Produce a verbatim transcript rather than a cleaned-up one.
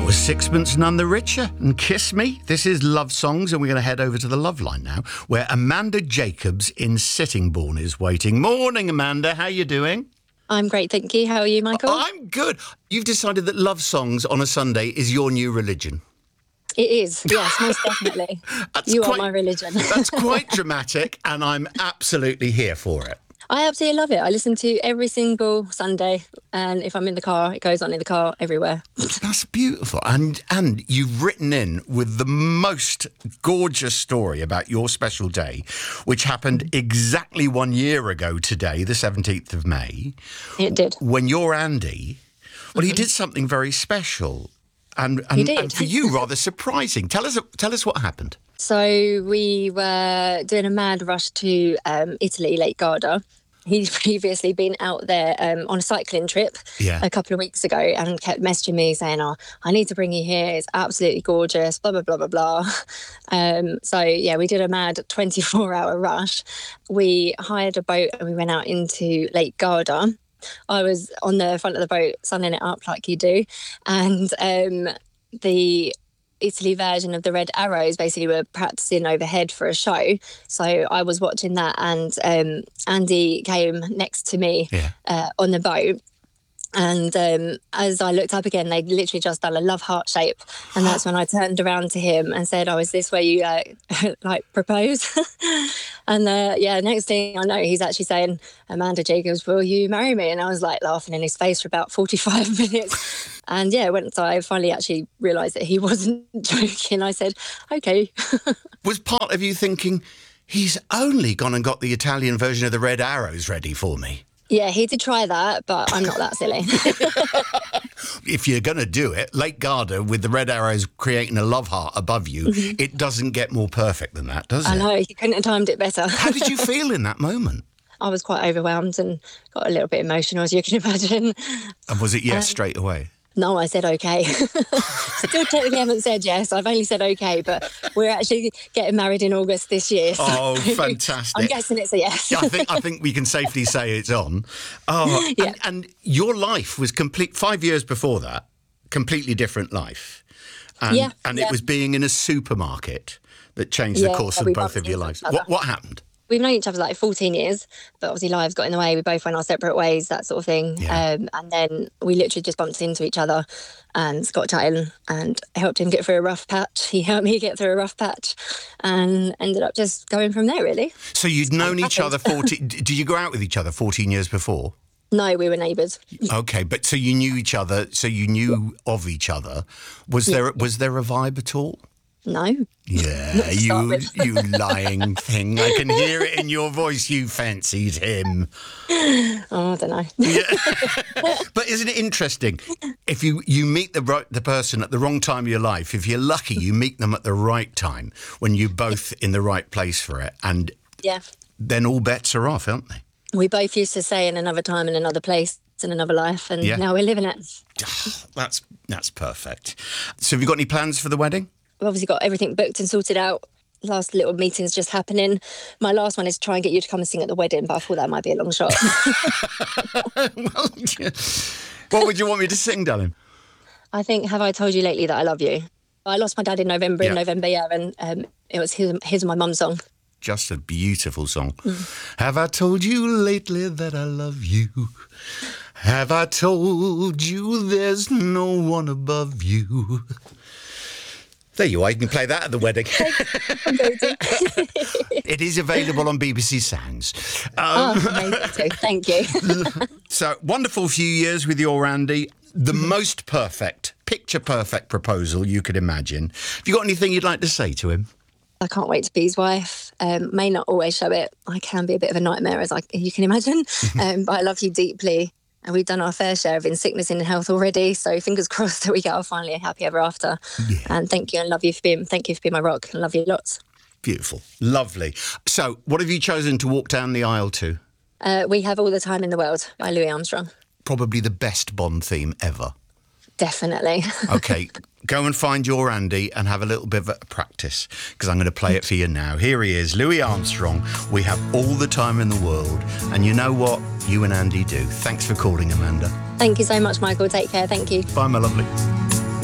was Sixpence None the Richer and Kiss Me. This is Love Songs, and we're going to head over to the Love Line now, where Amanda Jacobs in Sittingbourne is waiting. Morning, Amanda. How you doing? I'm great, thank you. How are you, Michael? I'm good. You've decided that love songs on a Sunday is your new religion. It is, yes, most definitely. You quite, are my religion. That's quite dramatic, and I'm absolutely here for it. I absolutely love it. I listen to every single Sunday, and if I'm in the car, it goes on in the car everywhere. That's beautiful. And and you've written in with the most gorgeous story about your special day, which happened exactly one year ago today, the seventeenth of May. It did. When your Andy, well, mm-hmm. he did something very special. And, and, he did. and for you, rather surprising. Tell us, tell us what happened. So we were doing a mad rush to um, Italy, Lake Garda. He'd previously been out there um, on a cycling trip yeah. a couple of weeks ago and kept messaging me saying, oh, I need to bring you here. It's absolutely gorgeous, blah, blah, blah, blah, blah. Um, so, yeah, we did a mad twenty-four hour rush. We hired a boat and we went out into Lake Garda. I was on the front of the boat, sunning it up like you do. And um, the Italy version of the Red Arrows basically were practicing overhead for a show. So I was watching that, and um, Andy came next to me yeah. uh, on the boat. And um, as I looked up again, they'd literally just done a love heart shape. And that's when I turned around to him and said, oh, is this where you, uh, like, propose? and, uh, yeah, next thing I know, he's actually saying, Amanda Jacobs, will you marry me? And I was, like, laughing in his face for about forty-five minutes. And, yeah, once I finally actually realised that he wasn't joking, I said, OK. Was part of you thinking, he's only gone and got the Italian version of the Red Arrows ready for me? Yeah, he did try that, but I'm not that silly. If you're going to do it, Lake Garda with the Red Arrows creating a love heart above you, mm-hmm. it doesn't get more perfect than that, does it? I know, you couldn't have timed it better. How did you feel in that moment? I was quite overwhelmed and got a little bit emotional, as you can imagine. And was it yes um, straight away? No, I said okay. Still technically haven't said yes. I've only said okay, but we're actually getting married in August this year. So oh, fantastic. I'm guessing it's a yes. yeah, I think I think we can safely say it's on. Oh, yeah. and, and your life was complete, five years before that, completely different life. And, yeah, and yeah. it was being in a supermarket that changed yeah, the course of both of your lives. What, what happened? We've known each other like fourteen years, but obviously lives got in the way. We both went our separate ways, that sort of thing. Yeah. Um, and then we literally just bumped into each other and got chatting, and helped him get through a rough patch. He helped me get through a rough patch, and ended up just going from there, really. So you'd known each other fourteen... Did you go out with each other fourteen years before? No, we were neighbours. Okay, but so you knew each other, so you knew yeah. of each other. Was yeah. there was there a vibe at all? No. Yeah, you you lying thing. I can hear it in your voice. You fancied him. Oh, I don't know. Yeah. But isn't it interesting? If you, you meet the right, the person at the wrong time of your life, if you're lucky, you meet them at the right time when you're both in the right place for it. And yeah. then all bets are off, aren't they? We both used to say in another time, in another place, in another life, and yeah. now we're living it. That's, that's perfect. So have you got any plans for the wedding? We've obviously got everything booked and sorted out. Last little meeting's just happening. My last one is to try and get you to come and sing at the wedding, but I thought that might be a long shot. Well, yeah. What would you want me to sing, darling? I think, Have I Told You Lately That I Love You? I lost my dad in November, yeah. in November, yeah, and um, it was his, his and my mum's song. Just a beautiful song. Mm. Have I told you lately that I love you? Have I told you there's no one above you? There you are. You can play that at the wedding. It is available on B B C Sounds. Um, oh, amazing. Thank you. So, wonderful few years with your Andy. The mm-hmm. most perfect, picture-perfect proposal you could imagine. Have you got anything you'd like to say to him? I can't wait to be his wife. Um, may not always show it. I can be a bit of a nightmare, as I, you can imagine. um, but I love you deeply. And we've done our fair share of in sickness and in health already. So fingers crossed that we get our finally a happy ever after. Yeah. And thank you and love you for being, thank you for being my rock. I love you lots. Beautiful. Lovely. So what have you chosen to walk down the aisle to? Uh, We Have All the Time in the World by Louis Armstrong. Probably the best Bond theme ever. Definitely. Okay, go and find your Andy and have a little bit of a practice, because I'm going to play it for you now. Here he is, Louis Armstrong. We have all the time in the world. And you know what? You and Andy do. Thanks for calling, Amanda. Thank you so much, Michael. Take care. Thank you. Bye, my lovely.